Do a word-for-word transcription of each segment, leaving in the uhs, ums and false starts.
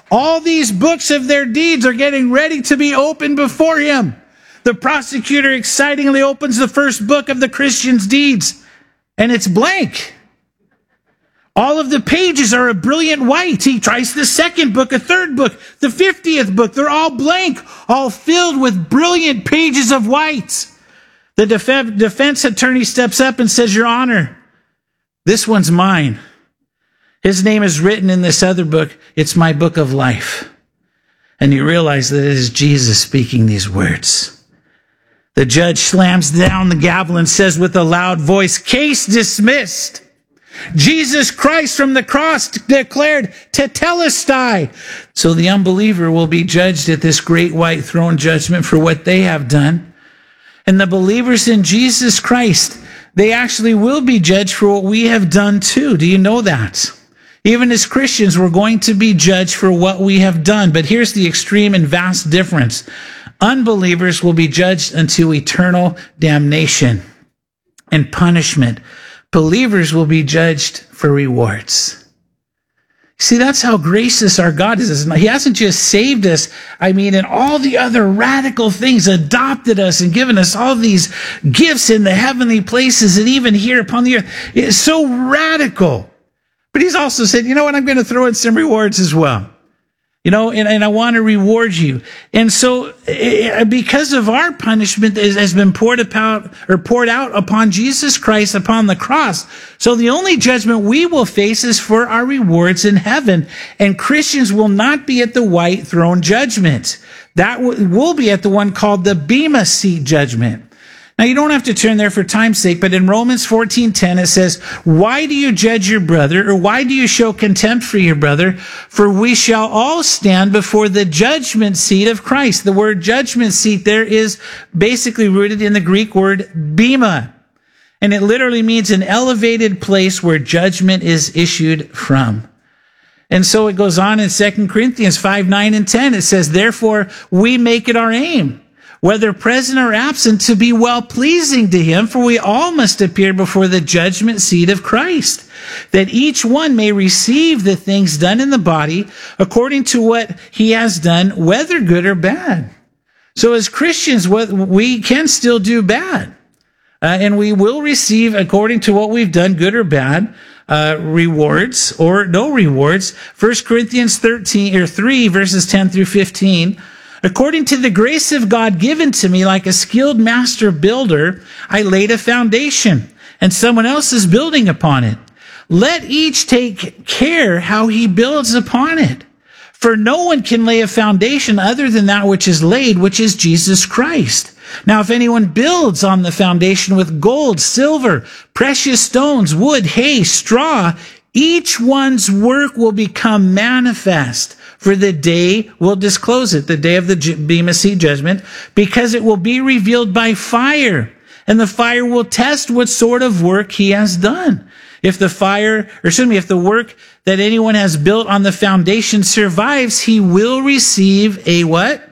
All these books of their deeds are getting ready to be opened before him. The prosecutor excitingly opens the first book of the Christian's deeds, and it's blank. All of the pages are a brilliant white. He tries the second book, a third book, the fiftieth book. They're all blank, all filled with brilliant pages of white. The def- defense attorney steps up and says, Your Honor, this one's mine. His name is written in this other book. It's my book of life. And you realize that it is Jesus speaking these words. The judge slams down the gavel and says with a loud voice, Case dismissed. Jesus Christ from the cross declared tetelestai. So the unbeliever will be judged at this great white throne judgment for what they have done. And the believers in Jesus Christ, they actually will be judged for what we have done too. Do you know that? Even as Christians, we're going to be judged for what we have done. But here's the extreme and vast difference. Unbelievers will be judged unto eternal damnation and punishment. Believers will be judged for rewards. See, that's how gracious our God is. He hasn't just saved us, I mean, in all the other radical things, adopted us and given us all these gifts in the heavenly places and even here upon the earth. It's so radical. But he's also said, you know what, I'm going to throw in some rewards as well. You know, and, and I want to reward you. And so because of our punishment that has been poured out or poured out upon Jesus Christ upon the cross. So the only judgment we will face is for our rewards in heaven. And Christians will not be at the white throne judgment. That will be at the one called the Bema seat judgment. Now, you don't have to turn there for time's sake, but in Romans fourteen ten, it says, Why do you judge your brother, or why do you show contempt for your brother? For we shall all stand before the judgment seat of Christ. The word judgment seat there is basically rooted in the Greek word bema. And it literally means an elevated place where judgment is issued from. And so it goes on in Second Corinthians five, nine, and ten. It says, Therefore, we make it our aim, whether present or absent, to be well-pleasing to him, for we all must appear before the judgment seat of Christ, that each one may receive the things done in the body according to what he has done, whether good or bad. So as Christians, we can still do bad, uh, and we will receive, according to what we've done, good or bad, uh, rewards or no rewards. First Corinthians thirteen or three, verses ten through fifteen. According to the grace of God given to me, like a skilled master builder, I laid a foundation, and someone else is building upon it. Let each take care how he builds upon it. For no one can lay a foundation other than that which is laid, which is Jesus Christ. Now, if anyone builds on the foundation with gold, silver, precious stones, wood, hay, straw, each one's work will become manifest, for the day will disclose it, the day of the Bema seat judgment, because it will be revealed by fire, and the fire will test what sort of work he has done. If the fire, or excuse me, if the work that anyone has built on the foundation survives, he will receive a what?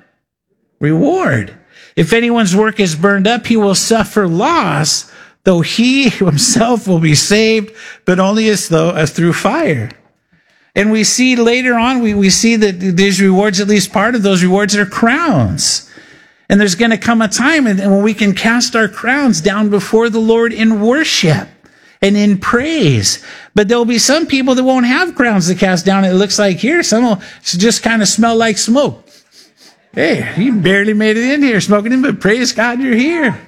Reward. If anyone's work is burned up, he will suffer loss, though he himself will be saved, but only as though as through fire. And we see later on, we, we see that these rewards, at least part of those rewards, are crowns. And there's going to come a time when we can cast our crowns down before the Lord in worship and in praise. But there'll be some people that won't have crowns to cast down. It looks like here, some will just kind of smell like smoke. Hey, you barely made it in here smoking in, but praise God you're here.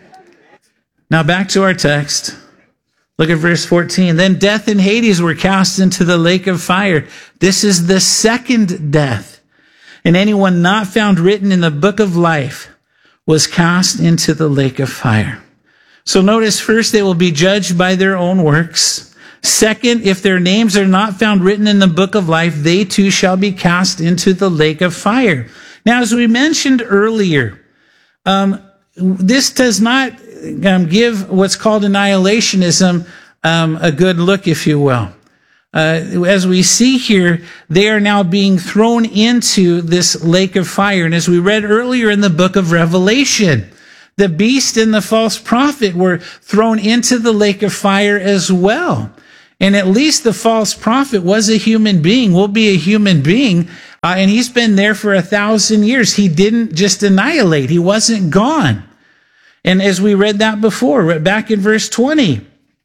Now back to our text. Look at verse fourteen. Then death and Hades were cast into the lake of fire. This is the second death. And anyone not found written in the book of life was cast into the lake of fire. So notice, first, they will be judged by their own works. Second, if their names are not found written in the book of life, they too shall be cast into the lake of fire. Now, as we mentioned earlier, um, this does not um, give what's called annihilationism um, a good look, if you will. Uh, as we see here, they are now being thrown into this lake of fire. And as we read earlier in the book of Revelation, the beast and the false prophet were thrown into the lake of fire as well. And at least the false prophet was a human being, will be a human being. Uh, and he's been there for a thousand years. He didn't just annihilate. He wasn't gone. And as we read that before, back in verse twenty,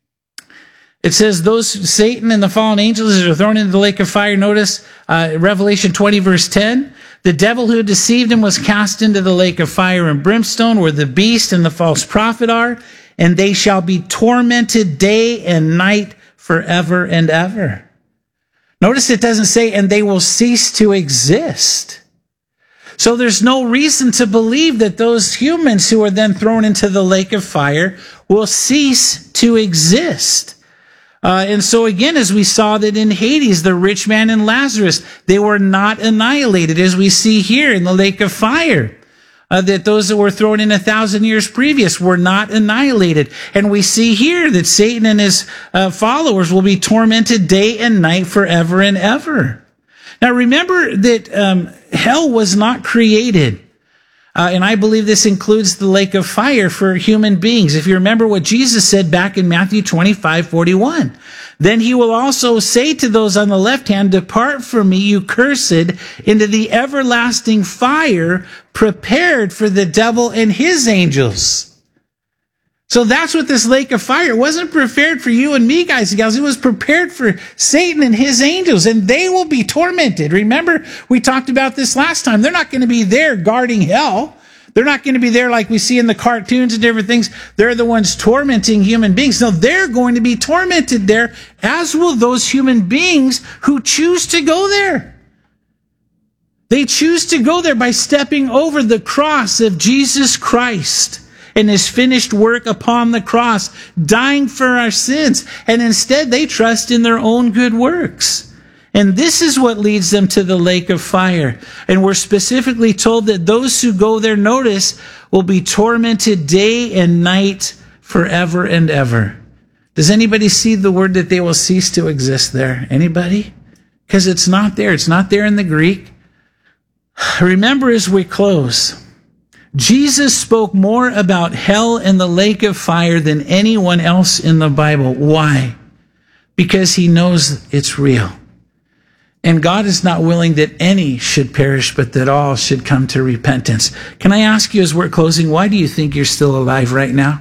it says, those, Satan and the fallen angels are thrown into the lake of fire. Notice uh, Revelation twenty, verse ten. The devil who deceived him was cast into the lake of fire and brimstone, where the beast and the false prophet are, and they shall be tormented day and night forever and ever. Notice it doesn't say, and they will cease to exist. So there's no reason to believe that those humans who are then thrown into the lake of fire will cease to exist. Uh, and so again, as we saw that in Hades, the rich man and Lazarus, they were not annihilated, as we see here in the lake of fire. Uh, that those that were thrown in a thousand years previous were not annihilated. And we see here that Satan and his uh, followers will be tormented day and night forever and ever. Now remember that um, hell was not created. Uh, and I believe this includes the lake of fire for human beings. If you remember what Jesus said back in Matthew twenty-five forty-one, then he will also say to those on the left hand, depart from me, you cursed, into the everlasting fire prepared for the devil and his angels. So that's what this lake of fire, it wasn't prepared for you and me, guys and gals. It was prepared for Satan and his angels, and they will be tormented. Remember, we talked about this last time. They're not going to be there guarding hell. They're not going to be there like we see in the cartoons and different things. They're the ones tormenting human beings. No, they're going to be tormented there, as will those human beings who choose to go there. They choose to go there by stepping over the cross of Jesus Christ and his finished work upon the cross, dying for our sins. And instead, they trust in their own good works. And this is what leads them to the lake of fire. And we're specifically told that those who go there, notice, will be tormented day and night forever and ever. Does anybody see the word that they will cease to exist there? Anybody? Because it's not there. It's not there in the Greek. Remember, as we close, Jesus spoke more about hell and the lake of fire than anyone else in the Bible. Why? Because he knows it's real. And God is not willing that any should perish, but that all should come to repentance. Can I ask you, as we're closing, why do you think you're still alive right now?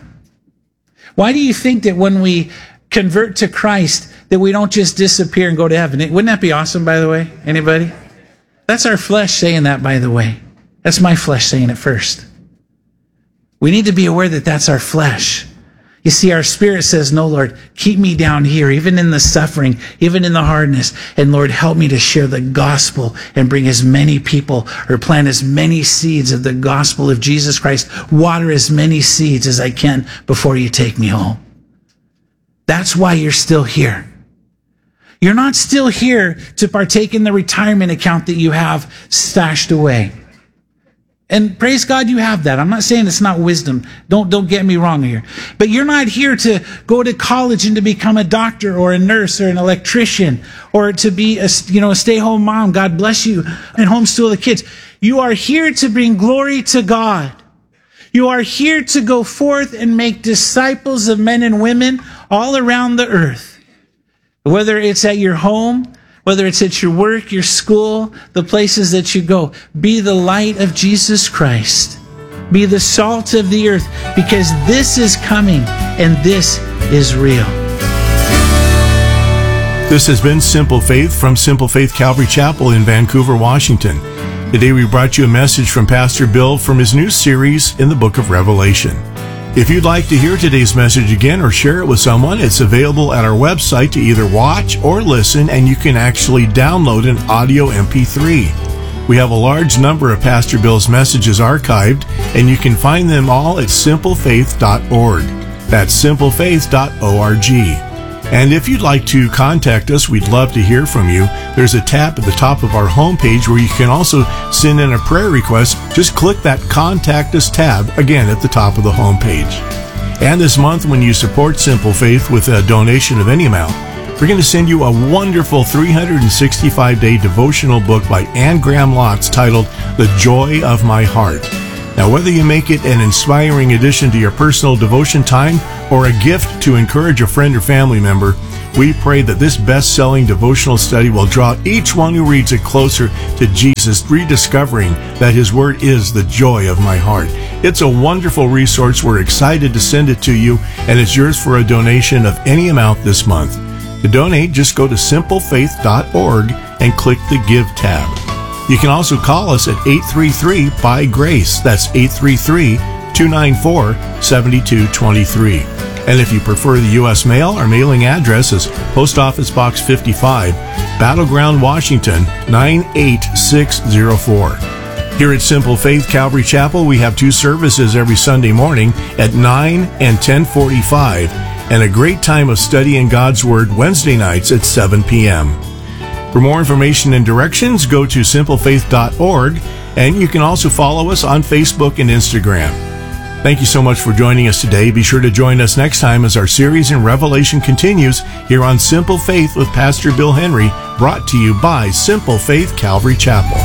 Why do you think that when we convert to Christ, that we don't just disappear and go to heaven? Wouldn't that be awesome, by the way? Anybody? That's our flesh saying that, by the way. That's my flesh saying it first. We need to be aware that that's our flesh. You see, our spirit says, no, Lord, keep me down here, even in the suffering, even in the hardness. And Lord, help me to share the gospel and bring as many people, or plant as many seeds of the gospel of Jesus Christ, water as many seeds as I can before you take me home. That's why you're still here. You're not still here to partake in the retirement account that you have stashed away. And praise God you have that. I'm not saying it's not wisdom. Don't, don't get me wrong here. But you're not here to go to college and to become a doctor or a nurse or an electrician or to be a, you know, a stay-home mom. God bless you, and homeschool the kids. You are here to bring glory to God. You are here to go forth and make disciples of men and women all around the earth. Whether it's at your home, whether it's at your work, your school, the places that you go, be the light of Jesus Christ. Be the salt of the earth, because this is coming and this is real. This has been Simple Faith from Simple Faith Calvary Chapel in Vancouver, Washington. Today we brought you a message from Pastor Bill from his new series in the book of Revelation. If you'd like to hear today's message again or share it with someone, it's available at our website to either watch or listen, and you can actually download an audio M P three. We have a large number of Pastor Bill's messages archived, and you can find them all at simple faith dot org. That's simple faith dot org. And if you'd like to contact us, we'd love to hear from you. There's a tab at the top of our homepage where you can also send in a prayer request. Just click that Contact Us tab, again, at the top of the homepage. And this month, when you support Simple Faith with a donation of any amount, we're going to send you a wonderful three hundred sixty-five day devotional book by Anne Graham Lotz titled The Joy of My Heart. Now, whether you make it an inspiring addition to your personal devotion time or a gift to encourage a friend or family member, We pray that this best-selling devotional study will draw each one who reads it closer to Jesus, rediscovering that His Word is the joy of my heart. It's a wonderful resource. We're excited to send it to you, and it's yours for a donation of any amount this month. To donate, just go to simple faith dot org and click the Give tab. You can also call us at eight three three, B Y, GRACE. That's eight three three, two nine four, seven two two three. And if you prefer the U S mail, our mailing address is Post Office Box fifty-five, Battleground, Washington, nine eight six zero four. Here at Simple Faith Calvary Chapel, we have two services every Sunday morning at nine and ten forty-five, and a great time of studying God's Word Wednesday nights at seven p.m. For more information and directions, go to simple faith dot org, and you can also follow us on Facebook and Instagram. Thank you so much for joining us today. Be sure to join us next time as our series in Revelation continues here on Simple Faith with Pastor Bill Henry, brought to you by Simple Faith Calvary Chapel.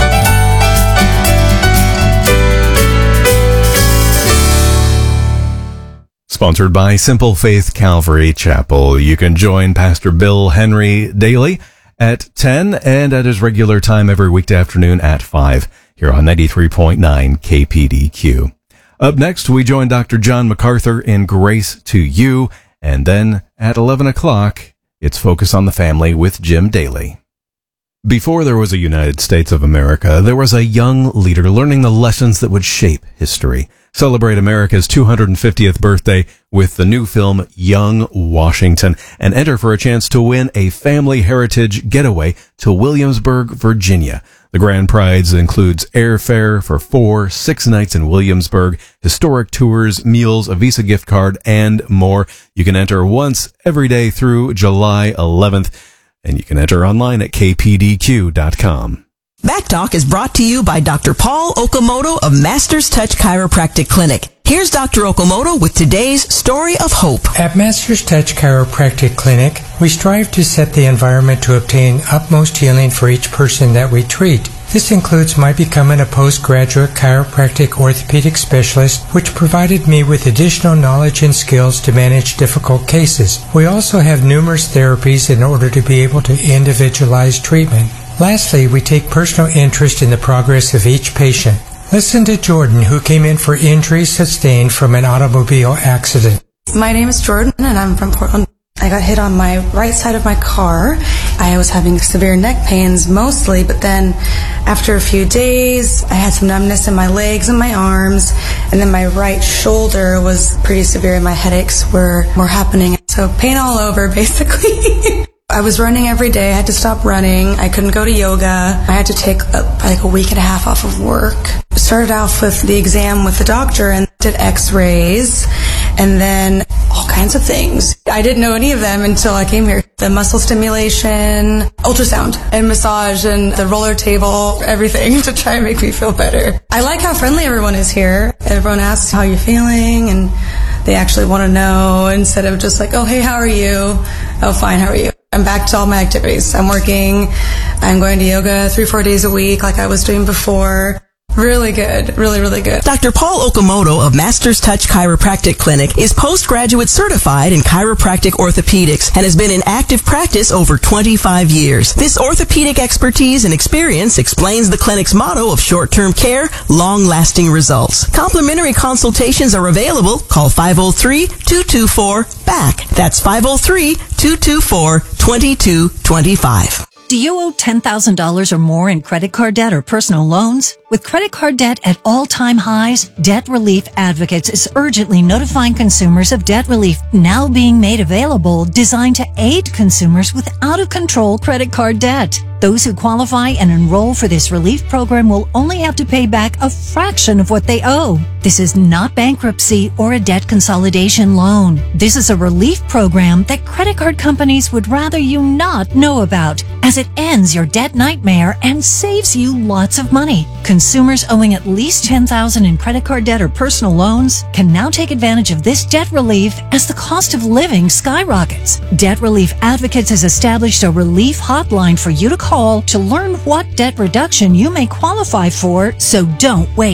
Sponsored by Simple Faith Calvary Chapel. You can join Pastor Bill Henry daily at ten and at his regular time every weekday afternoon at five here on ninety-three point nine K P D Q. Up next, we join Doctor John MacArthur in Grace to You, and then at eleven o'clock, it's Focus on the Family with Jim Daly. Before there was a United States of America, there was a young leader learning the lessons that would shape history. Celebrate America's two hundred fiftieth birthday with the new film Young Washington, and enter for a chance to win a family heritage getaway to Williamsburg, Virginia. The grand prize includes airfare for four, six nights in Williamsburg, historic tours, meals, a Visa gift card, and more. You can enter once every day through July eleventh, and you can enter online at k p d q dot com. Back Talk is brought to you by Doctor Paul Okamoto of Masters Touch Chiropractic Clinic. Here's Doctor Okamoto with today's story of hope. At Masters Touch Chiropractic Clinic, we strive to set the environment to obtain utmost healing for each person that we treat. This includes my becoming a postgraduate chiropractic orthopedic specialist, which provided me with additional knowledge and skills to manage difficult cases. We also have numerous therapies in order to be able to individualize treatment. Lastly, we take personal interest in the progress of each patient. Listen to Jordan, who came in for injuries sustained from an automobile accident. My name is Jordan, and I'm from Portland. I got hit on my right side of my car. I was having severe neck pains mostly, but then after a few days, I had some numbness in my legs and my arms, and then my right shoulder was pretty severe, and my headaches were more happening. So pain all over, basically. I was running every day. I had to stop running. I couldn't go to yoga. I had to take a, like a week and a half off of work. I started off with the exam with the doctor and did x-rays and then all kinds of things. I didn't know any of them until I came here. The muscle stimulation, ultrasound, and massage, and the roller table, everything to try and make me feel better. I like how friendly everyone is here. Everyone asks how you're feeling, and they actually want to know instead of just like, oh, hey, how are you? Oh, fine, how are you? I'm back to all my activities. I'm working. I'm going to yoga three, four days a week like I was doing before. Really good. Really, really good. Doctor Paul Okamoto of Masters Touch Chiropractic Clinic is postgraduate certified in chiropractic orthopedics and has been in active practice over twenty-five years. This orthopedic expertise and experience explains the clinic's motto of short-term care, long-lasting results. Complimentary consultations are available. Call five oh three, two two four, B A C K. That's five oh three, two two four, two two two five. Do you owe ten thousand dollars or more in credit card debt or personal loans? With credit card debt at all-time highs, Debt Relief Advocates is urgently notifying consumers of debt relief now being made available, designed to aid consumers with out-of-control credit card debt. Those who qualify and enroll for this relief program will only have to pay back a fraction of what they owe. This is not bankruptcy or a debt consolidation loan. This is a relief program that credit card companies would rather you not know about, as it ends your debt nightmare and saves you lots of money. Consumers owing at least ten thousand dollars in credit card debt or personal loans can now take advantage of this debt relief as the cost of living skyrockets. Debt Relief Advocates has established a relief hotline for you to call to learn what debt reduction you may qualify for, so don't wait.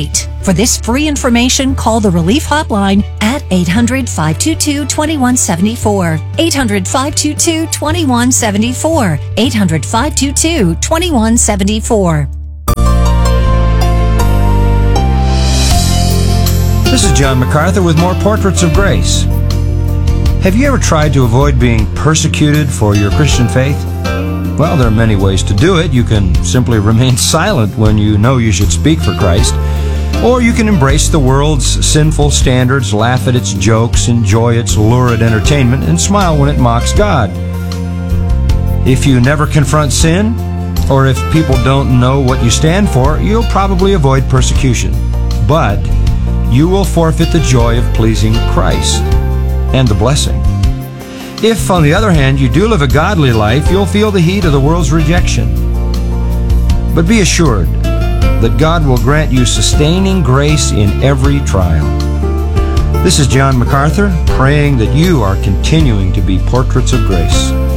For this free information, call the Relief Hotline at eight hundred, five two two, two one seven four. eight hundred, five two two, two one seven four. eight hundred, five two two, two one seven four. This is John MacArthur with more Portraits of Grace. Have you ever tried to avoid being persecuted for your Christian faith? Well, there are many ways to do it. You can simply remain silent when you know you should speak for Christ. Or you can embrace the world's sinful standards, laugh at its jokes, enjoy its lurid entertainment, and smile when it mocks God. If you never confront sin, or if people don't know what you stand for, you'll probably avoid persecution. But you will forfeit the joy of pleasing Christ and the blessing. If, on the other hand, you do live a godly life, you'll feel the heat of the world's rejection. But be assured that God will grant you sustaining grace in every trial. This is John MacArthur, praying that you are continuing to be portraits of grace.